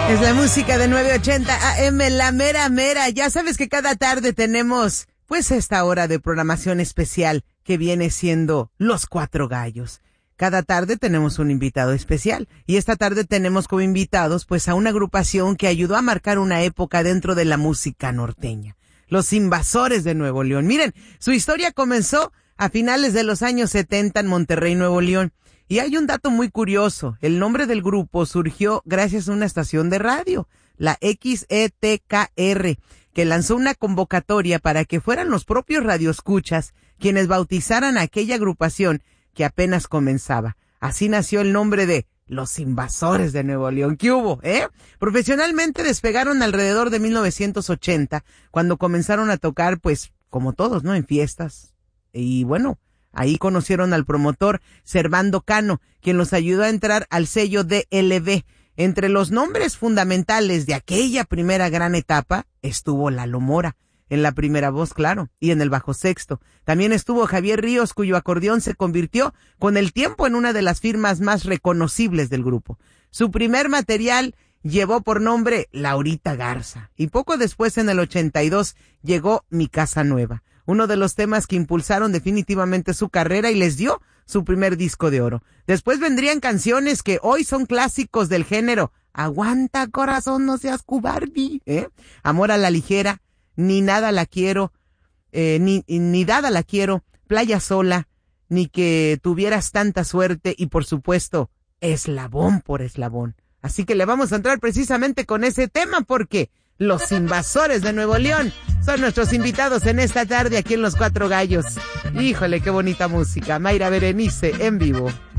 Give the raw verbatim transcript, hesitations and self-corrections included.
Es la música de nueve ochenta A M, la mera mera. Ya sabes que cada tarde tenemos, pues, esta hora de programación especial que viene siendo Los Cuatro Gallos. Cada tarde tenemos un invitado especial y esta tarde tenemos como invitados, pues, a una agrupación que ayudó a marcar una época dentro de la música norteña. Los Invasores de Nuevo León. Miren, su historia comenzó a finales de los años setenta en Monterrey, Nuevo León. Y hay un dato muy curioso. El nombre del grupo surgió gracias a una estación de radio, la X E T K R, que lanzó una convocatoria para que fueran los propios radioescuchas quienes bautizaran a aquella agrupación que apenas comenzaba. Así nació el nombre de Los Invasores de Nuevo León. ¿Qué hubo, eh? Profesionalmente despegaron alrededor de mil novecientos ochenta, cuando comenzaron a tocar, pues, como todos, ¿no? En fiestas. Y bueno, ahí conocieron al promotor Servando Cano, quien los ayudó a entrar al sello D L B. Entre los nombres fundamentales de aquella primera gran etapa estuvo Lalo Mora, en la primera voz, claro, y en el bajo sexto. También estuvo Javier Ríos, cuyo acordeón se convirtió con el tiempo en una de las firmas más reconocibles del grupo. Su primer material llevó por nombre Laurita Garza, y poco después, en el ochenta y dos, llegó Mi Casa Nueva, uno de los temas que impulsaron definitivamente su carrera y les dio su primer disco de oro. Después vendrían canciones que hoy son clásicos del género: Aguanta corazón, no seas cobarde, ¿eh? Amor a la ligera, Ni nada la quiero, eh, ni, ni dada la quiero, Playa sola, Ni que tuvieras tanta suerte y, por supuesto, Eslabón por eslabón. Así que le vamos a entrar precisamente con ese tema porque Los Invasores de Nuevo León son nuestros invitados en esta tarde aquí en Los Cuatro Gallos. Híjole, qué bonita música. Mayra Berenice en vivo.